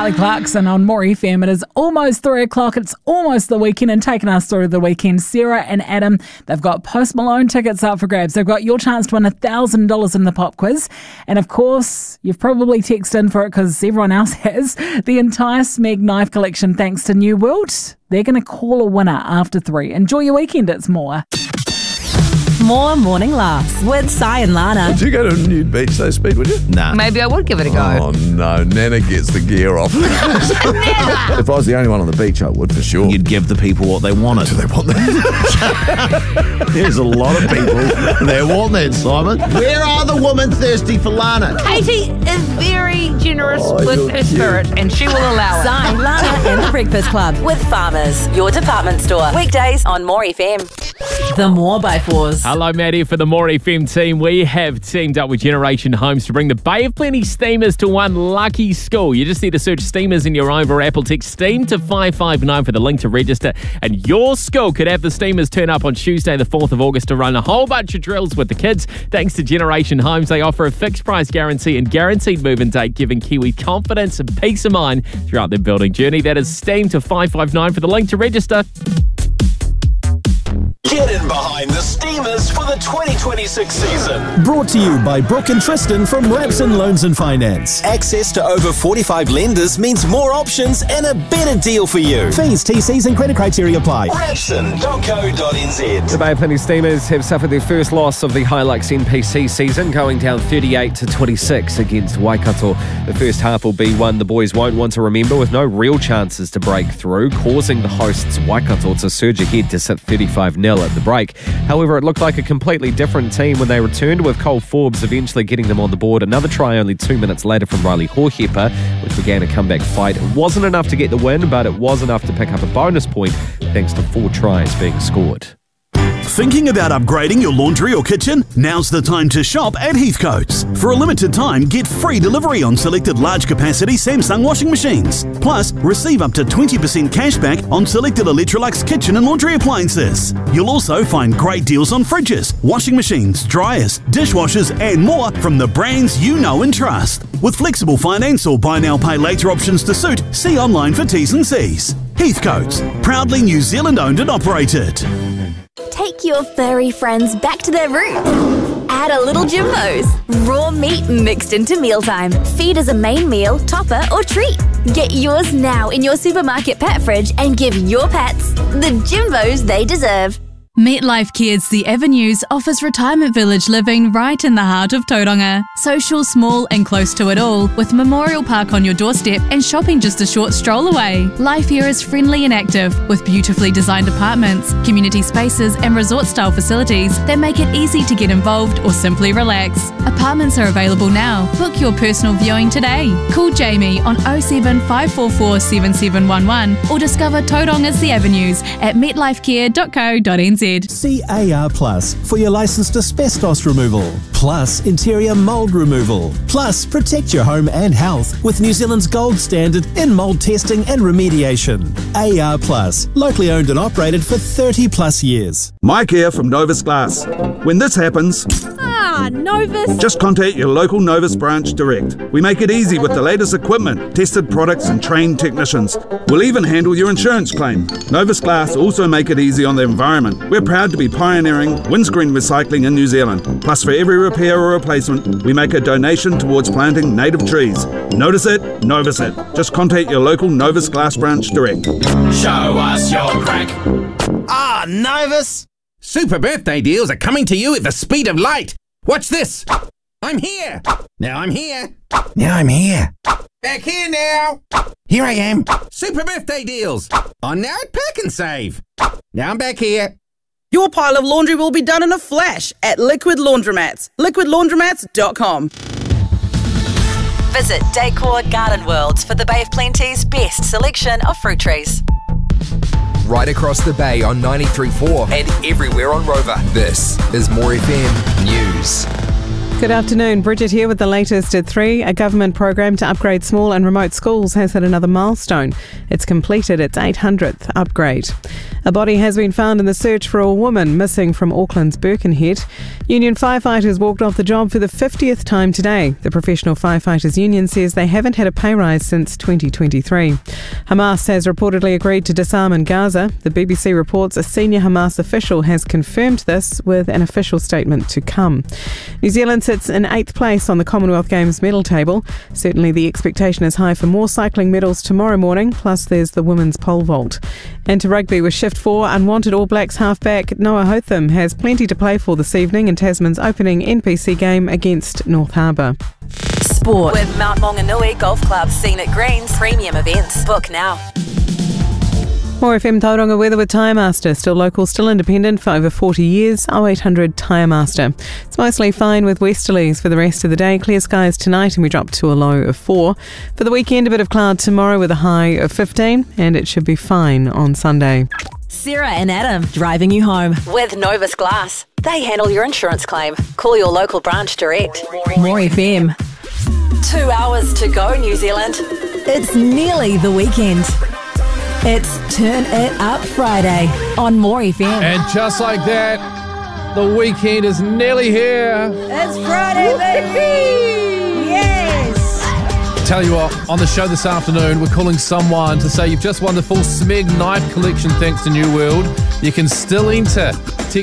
Carly Clarkson on More FM. It is almost 3 o'clock. It's almost the weekend, and taking us through the weekend, Sarah and Adam, they've got Post Malone tickets up for grabs. They've got your chance to win $1,000 in the pop quiz. And of course, you've probably texted in for it because everyone else has. The entire Smeg knife collection, thanks to New World. They're going to call a winner after 3. Enjoy your weekend. It's more. More Morning Laughs with Si and Lana. Would you go to a nude beach so speed, would you? Nah. Maybe I would give it a go. Oh, no. Nana gets the gear off. If I was the only one on the beach, I would for sure. You'd give the people what they wanted. Do they want that? There's a lot of people that want that, Simon. Where are the women thirsty for Lana? Katie is very generous with her spirit, and she will allow it. Si, Lana and the Breakfast Club with Farmers, your department store. Weekdays on More FM. The More by Fours. Hello, Maddie, for the More FM team. We have teamed up with Generation Homes to bring the Bay of Plenty steamers to one lucky school. You just need to search steamers in your over Apple. Text STEAM to 559 for the link to register, and your school could have the steamers turn up on Tuesday, the 4th of August, to run a whole bunch of drills with the kids. Thanks to Generation Homes, they offer a fixed price guarantee and guaranteed move-in date, giving Kiwi confidence and peace of mind throughout their building journey. That is STEAM to 559 for the link to register. Get in behind the steamers for the 2026 season. Brought to you by Brooke and Tristan from Rapson Loans and Finance. Access to over 45 lenders means more options and a better deal for you. Fees, TCs and credit criteria apply. Rapson.co.nz. The Bay of Plenty Steamers have suffered their first loss of the Hilux NPC season, going down 38-26 against Waikato. The first half will be one the boys won't want to remember, with no real chances to break through, causing the hosts Waikato to surge ahead to sit 35-0 at the break. However, it looked like a completely different team when they returned, with Cole Forbes eventually getting them on the board. Another try only 2 minutes later from Riley Hohepa, which began a comeback fight. It wasn't enough to get the win, but it was enough to pick up a bonus point thanks to 4 tries being scored. Thinking about upgrading your laundry or kitchen? Now's the time to shop at Heathcote's. For a limited time, get free delivery on selected large-capacity Samsung washing machines. Plus, receive up to 20% cash back on selected Electrolux kitchen and laundry appliances. You'll also find great deals on fridges, washing machines, dryers, dishwashers and more from the brands you know and trust. With flexible finance or buy now, pay later options to suit, see online for T's and C's. Heathcote's, proudly New Zealand owned and operated. Take your furry friends back to their roots. Add a little Jimbo's. Raw meat mixed into mealtime. Feed as a main meal, topper or treat. Get yours now in your supermarket pet fridge and give your pets the Jimbo's they deserve. Meet Life Kids The Avenues offers retirement village living right in the heart of Tauranga. Social, small and close to it all, with Memorial Park on your doorstep and shopping just a short stroll away. Life here is friendly and active, with beautifully designed apartments, community spaces and resort-style facilities that make it easy to get involved or simply relax. Apartments are available now. Book your personal viewing today. Call Jamie on 07 544 7711 or discover Tauranga's The Avenues at metlifecare.co.nz. CAR Plus for your licensed asbestos removal, plus interior mould removal, plus protect your home and health with New Zealand's gold standard in mould testing and remediation. AR Plus, locally owned and operated for 30 plus years. Mike here from Novus Glass. When this happens, Novus. Just contact your local Novus branch direct. We make it easy with the latest equipment, tested products and trained technicians. We'll even handle your insurance claim. Novus Glass also make it easy on the environment. We're proud to be pioneering windscreen recycling in New Zealand. Plus, for every repair or replacement, we make a donation towards planting native trees. Notice it, Novus it. Just contact your local Novus Glass branch direct. Show us your crack. Novus! Super birthday deals are coming to you at the speed of light. Watch this. I'm here. Now I'm here. Now I'm here. Back here now. Here I am. Super birthday deals. On now at Pack and Save. Now I'm back here. Your pile of laundry will be done in a flash at Liquid Laundromats. liquidlaundromats.com. Visit Decor Garden Worlds for the Bay of Plenty's best selection of fruit trees. Right across the bay on 93.4 and everywhere on Rover. This is More FM News. Good afternoon. Bridget here with the latest at 3. A government program to upgrade small and remote schools has hit another milestone. It's completed its 800th upgrade. A body has been found in the search for a woman missing from Auckland's Birkenhead. Union firefighters walked off the job for the 50th time today. The Professional Firefighters Union says they haven't had a pay rise since 2023. Hamas has reportedly agreed to disarm in Gaza. The BBC reports a senior Hamas official has confirmed this with an official statement to come. New Zealand sits in 8th place on the Commonwealth Games medal table. Certainly the expectation is high for more cycling medals tomorrow morning, plus there's the women's pole vault. And to rugby with Shift 4, unwanted All Blacks halfback Noah Hotham has plenty to play for this evening in Tasman's opening NPC game against North Harbour. Sport with Mount Maunganui Golf Club, Scenic Greens, premium events. Book now. More FM Tauranga weather with Tyre Master. Still local, still independent for over 40 years. 0800 Tyre Master. It's mostly fine with westerlies for the rest of the day. Clear skies tonight and we drop to a low of 4. For the weekend, a bit of cloud tomorrow with a high of 15, and it should be fine on Sunday. Sarah and Adam driving you home with Novus Glass. They handle your insurance claim. Call your local branch direct. More FM. 2 hours to go, New Zealand. It's nearly the weekend. It's Turn It Up Friday on More FM. And just like that, the weekend is nearly here. It's Friday, baby! Yes! Tell you what, on the show this afternoon, we're calling someone to say you've just won the full Smeg knife collection thanks to New World. You can still enter. Text